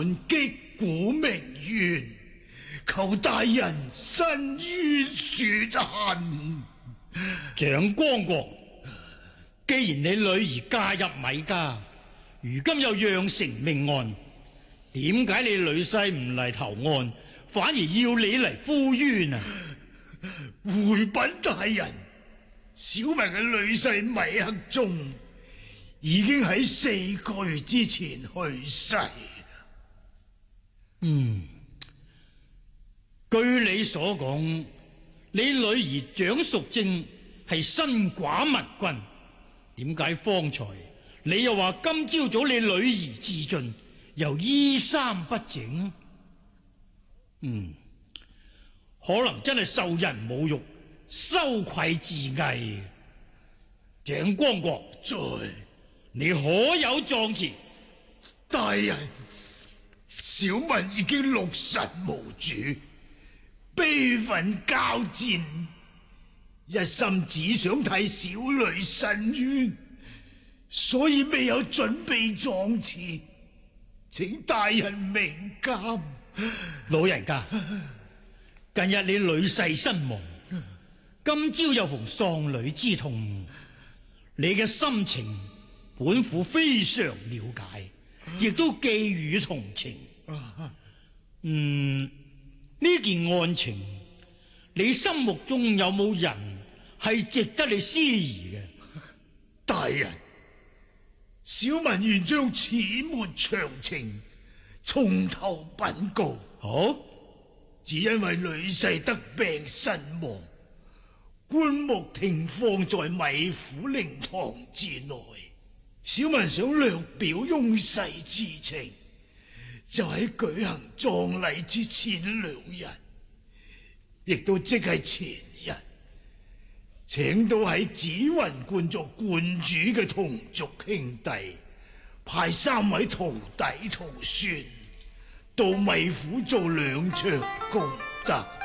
滿擊鼓鳴冤，求大人伸冤雪恨。 蔣光國，既然你女兒嫁入米家，如今又釀成命案，點解你女婿唔嚟投案，反而要你嚟呼冤啊？ 回稟大人，小民嘅女婿米克忠已經喺4個月之前去世。 據你所講，你女兒蔣淑貞係身寡物君，點解方才你又話今朝早你女兒自盡，又衣衫不整？可能真係受人侮辱，羞愧自危。蔣光國， 在你可有狀詞？ 大人，小民已經六神無主，悲憤交戰，一心只想替小女申冤，所以未有準備狀詞，請大人明鑒。 老人家，近日你女婿身亡，今朝又逢喪女之痛，你嘅心情本府非常了解，亦都寄予同情。呢件案情，你心目中有冇人係值得你思疑嘅？ 大人，小民願將始末詳情從頭稟告。 好， 只因為女婿得病身亡，棺木停放在米府靈堂之內，小民想略表翁婿之情，就喺舉行葬禮之前2日，亦都即係前日，請到喺紫雲觀做觀主嘅同族兄弟，派3位徒弟徒孫到米府做2場功德。